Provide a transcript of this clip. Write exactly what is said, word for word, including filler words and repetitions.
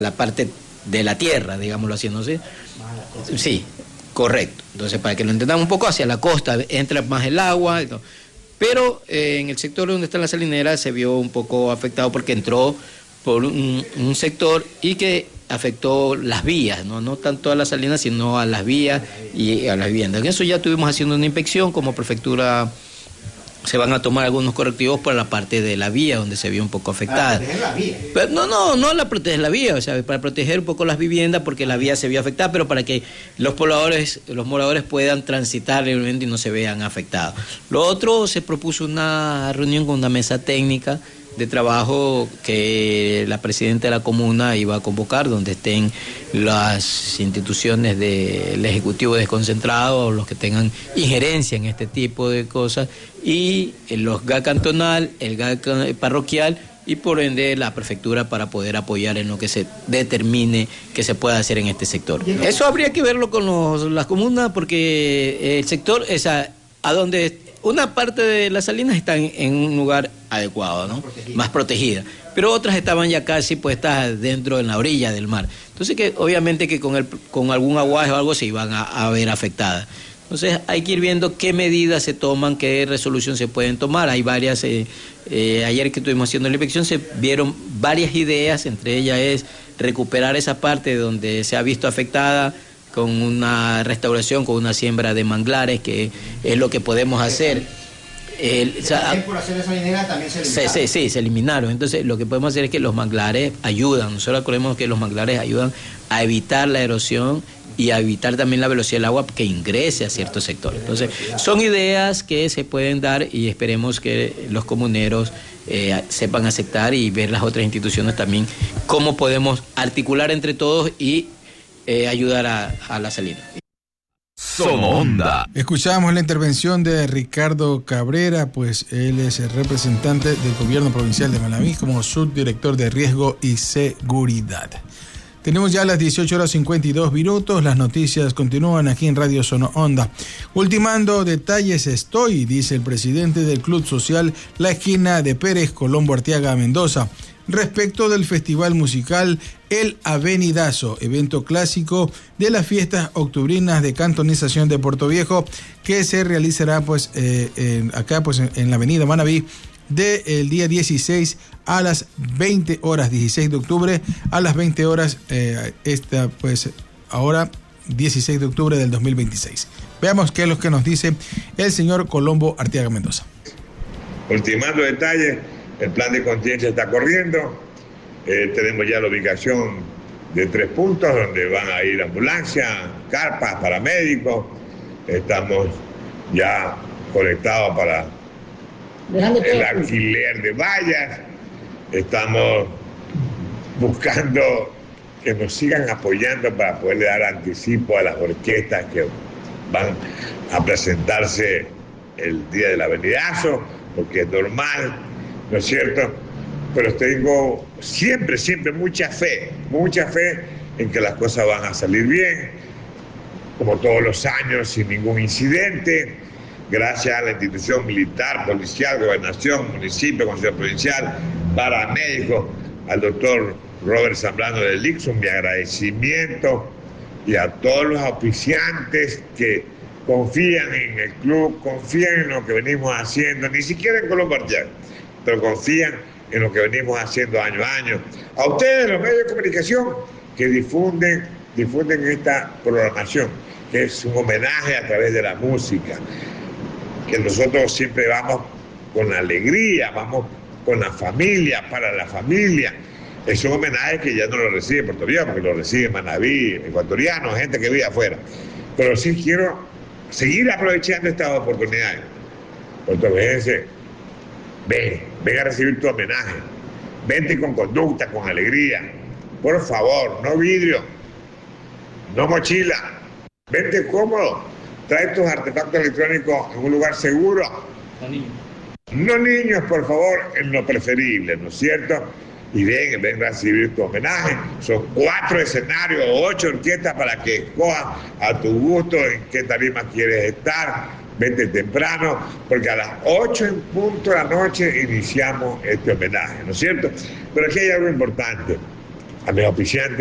la parte de la tierra, digámoslo así, ¿no sé? Sí, correcto. Entonces, para que lo entendamos un poco, hacia la costa entra más el agua, pero eh, en el sector donde está la salinera se vio un poco afectado porque entró por un, un sector y que afectó las vías, ¿no? No tanto a las salinas, sino a las vías y a las viviendas. En eso ya estuvimos haciendo una inspección como prefectura. Se van a tomar algunos correctivos para la parte de la vía donde se vio un poco afectada. Para proteger la vía. Pero no, no, no la proteger la vía, o sea, para proteger un poco las viviendas porque la vía se vio afectada, pero para que los pobladores, los moradores puedan transitar libremente y no se vean afectados. Lo otro, se propuso una reunión con una mesa técnica de trabajo que la presidenta de la comuna iba a convocar, donde estén las instituciones del Ejecutivo desconcentrado, los que tengan injerencia en este tipo de cosas, y los G A cantonal, el G A parroquial y por ende la prefectura para poder apoyar en lo que se determine que se pueda hacer en este sector. Eso habría que verlo con los, las comunas porque el sector es a, a donde una parte de las salinas están en un lugar adecuado, ¿no? Protegida. Más protegida, pero otras estaban ya casi puestas dentro en la orilla del mar. Entonces que obviamente que con el con algún aguaje o algo se iban a, a ver afectadas. Entonces hay que ir viendo qué medidas se toman, qué resolución se pueden tomar. Hay varias, eh, eh, ayer que estuvimos haciendo la inspección se vieron varias ideas, entre ellas es recuperar esa parte donde se ha visto afectada con una restauración, con una siembra de manglares, que es lo que podemos hacer. El, o sea, por hacer esa minera también se eliminaron. Sí, sí, sí, se eliminaron. Entonces lo que podemos hacer es que los manglares ayudan. Nosotros creemos que los manglares ayudan a evitar la erosión y a evitar también la velocidad del agua que ingrese a ciertos sectores. Entonces, son ideas que se pueden dar y esperemos que los comuneros eh, sepan aceptar y ver las otras instituciones también cómo podemos articular entre todos y eh, ayudar a, a la salida. Sonoonda. Escuchábamos la intervención de Ricardo Cabrera, pues él es el representante del gobierno provincial de Manabí como subdirector de riesgo y seguridad. Tenemos ya las dieciocho horas cincuenta y dos minutos, las noticias continúan aquí en Radio Sonoonda. Ultimando detalles estoy, dice el presidente del Club Social La Esquina de Pérez, Colombo Arteaga Mendoza, respecto del festival musical El Avenidazo, evento clásico de las fiestas octubrinas de cantonización de Puerto Viejo, que se realizará pues eh, en, acá pues en, en la avenida Manabí, del día dieciséis a las veinte horas, dieciséis de octubre a las veinte horas, eh, esta pues ahora dieciséis de octubre del dos mil veintiséis. Veamos qué es lo que nos dice el señor Colombo Arteaga Mendoza. Ultimando detalles, el plan de contingencia está corriendo, eh, tenemos ya la ubicación de tres puntos donde van a ir ambulancias, carpas, paramédicos, estamos ya conectados para el alquiler de vallas, estamos buscando que nos sigan apoyando para poder dar anticipo a las orquestas que van a presentarse el día del avenidazo, porque es normal, ¿no es cierto? Pero tengo siempre, siempre mucha fe, mucha fe en que las cosas van a salir bien, como todos los años, sin ningún incidente, gracias a la institución militar, policial, gobernación, municipio, consejo provincial, paramédicos, al doctor Robert Zambrano del Ixum, mi agradecimiento, y a todos los auspiciantes que confían en el club, confían en lo que venimos haciendo, ni siquiera en Colombo Arteaga, pero confían en lo que venimos haciendo año a año. A ustedes, los medios de comunicación, que difunden, difunden esta programación, que es un homenaje a través de la música, que nosotros siempre vamos con alegría, vamos con la familia, para la familia. Es un homenaje que ya no lo recibe Puerto Viejo, porque lo recibe Manabí, ecuatorianos, gente que vive afuera. Pero sí quiero seguir aprovechando estas oportunidades. Puertorriquense, ven, ven a recibir tu homenaje. Vente con conducta, con alegría. Por favor, no vidrio, no mochila. Vente cómodo. Trae tus artefactos electrónicos en un lugar seguro. No niños. No niños, por favor, en lo preferible, ¿no es cierto? Y ven, ven a recibir tu homenaje. Son cuatro escenarios, ocho orquestas para que escojas a tu gusto en qué tarima quieres estar. Vente temprano, porque a las ocho en punto de la noche iniciamos este homenaje, ¿no es cierto? Pero aquí hay algo importante. a mis auspiciantes.